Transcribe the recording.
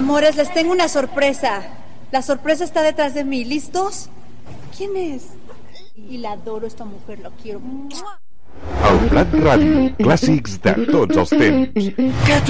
Amores, les tengo una sorpresa. La sorpresa está detrás de mí. ¿Listos? ¿Quién es? Y la adoro, esta mujer, la quiero. El Prat Ràdio, clàssics de tots els temps.